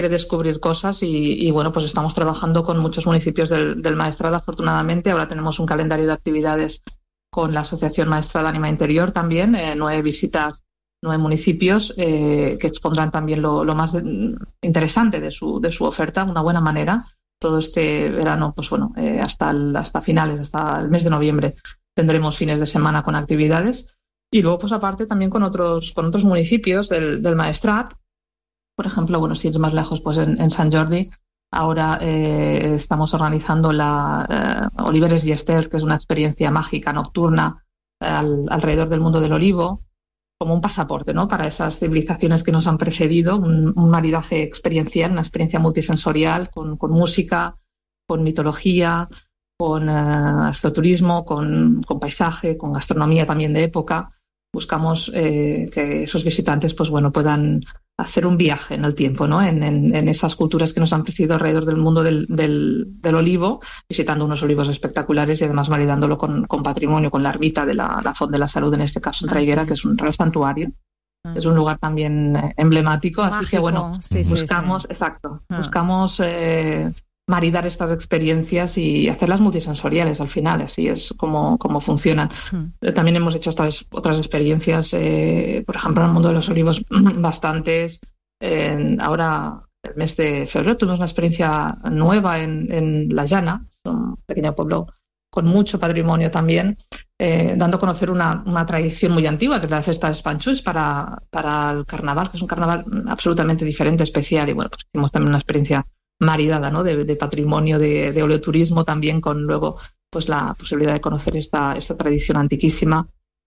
descubrir cosas y bueno, pues estamos trabajando con muchos municipios del Maestrat, afortunadamente. Ahora tenemos un calendario de actividades con la Asociación Maestrat de Ánima Interior también, 9 visitas, 9 municipios que expondrán también lo más interesante de su oferta, una buena manera. Todo este verano, pues bueno, hasta finales, hasta el mes de noviembre, tendremos fines de semana con actividades. Y luego, pues aparte, también con otros municipios del Maestrat. Por ejemplo, bueno, si ir más lejos, pues en Sant Jordi, ahora estamos organizando la Oliveres y Ester, que es una experiencia mágica nocturna alrededor del mundo del olivo, como un pasaporte, ¿no?, para esas civilizaciones que nos han precedido, un maridaje experiencial, una experiencia multisensorial con música, con mitología, con astroturismo, con paisaje, con gastronomía también de época. Buscamos que esos visitantes, pues bueno, puedan hacer un viaje en el tiempo, ¿no?, en esas culturas que nos han precedido alrededor del mundo del olivo, visitando unos olivos espectaculares y además maridándolo con patrimonio, con la ermita de la Font de la Salud, en este caso en Traiguera, que es un real santuario. Es un lugar también emblemático, mágico, así que bueno, buscamos, exacto, buscamos maridar estas experiencias y hacerlas multisensoriales al final, así es como funcionan. También hemos hecho otras experiencias, por ejemplo, en el mundo de los olivos, bastantes. Ahora, el mes de febrero, tuvimos una experiencia nueva en La Llana, un pequeño pueblo con mucho patrimonio también, dando a conocer una tradición muy antigua, que es la Festa de Espanxús para el carnaval, que es un carnaval absolutamente diferente, especial, y bueno, pues hicimos también una experiencia maridada, ¿no?, de patrimonio, de oleoturismo también, con luego pues la posibilidad de conocer esta tradición antiquísima.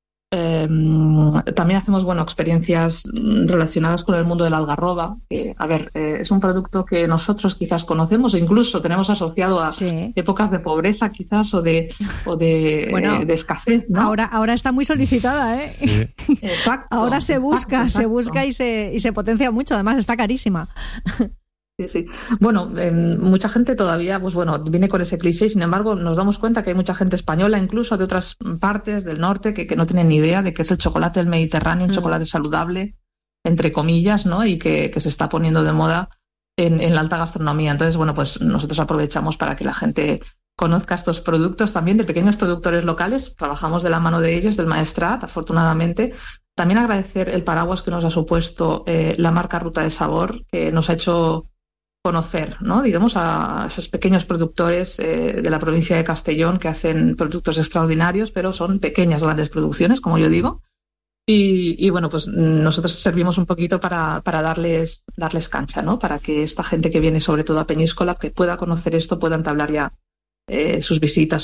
También hacemos experiencias relacionadas con el mundo de la algarroba, que es un producto que nosotros quizás conocemos, e incluso tenemos asociado a épocas de pobreza quizás o de escasez, ¿no? Ahora está muy solicitada, ¿eh? Sí. Exacto. Ahora se busca y se potencia mucho, además está carísima. Sí. Bueno, mucha gente todavía viene con ese cliché, sin embargo nos damos cuenta que hay mucha gente española, incluso de otras partes del norte, que no tienen ni idea de qué es el chocolate del Mediterráneo, un chocolate saludable, entre comillas, ¿no?, y que se está poniendo de moda en la alta gastronomía. Entonces, bueno, pues nosotros aprovechamos para que la gente conozca estos productos también de pequeños productores locales. Trabajamos de la mano de ellos, del Maestrat, afortunadamente. También agradecer el paraguas que nos ha supuesto la marca Ruta de Sabor, que nos ha hecho conocer, ¿no?, digamos, a esos pequeños productores de la provincia de Castellón, que hacen productos extraordinarios, pero son pequeñas, grandes producciones, como yo digo. Y bueno, pues nosotros servimos un poquito para darles cancha, ¿no?, para que esta gente que viene sobre todo a Peñíscola, que pueda conocer esto, pueda entablar ya sus visitas,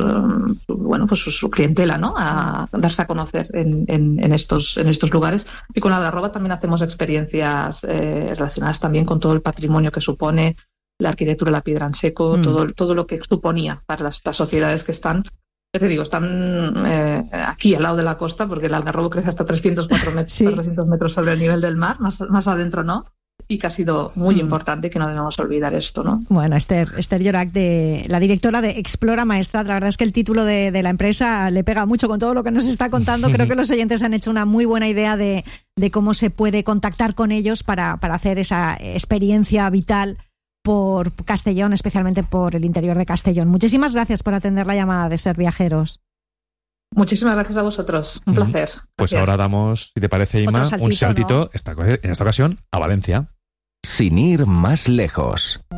su clientela, ¿no?, a darse a conocer en estos lugares. Y con la algarroba también hacemos experiencias relacionadas también con todo el patrimonio que supone la arquitectura de la piedra en seco, todo lo que suponía para estas sociedades que están, ya te digo, están aquí al lado de la costa, porque el algarrobo crece hasta 304 metros, 400 metros sobre el nivel del mar, más adentro no. Y que ha sido muy importante, que no debemos olvidar esto, ¿no? Bueno, Esther Llorac, la directora de Explora Maestrat, la verdad es que el título de la empresa le pega mucho con todo lo que nos está contando. Creo que los oyentes han hecho una muy buena idea de cómo se puede contactar con ellos para hacer esa experiencia vital por Castellón, especialmente por el interior de Castellón. Muchísimas gracias por atender la llamada de Ser Viajeros. Muchísimas gracias a vosotros, un placer. Pues gracias. Ahora damos, si te parece, Ima, un saltito, ¿no?, en esta ocasión a Valencia. Sin ir más lejos.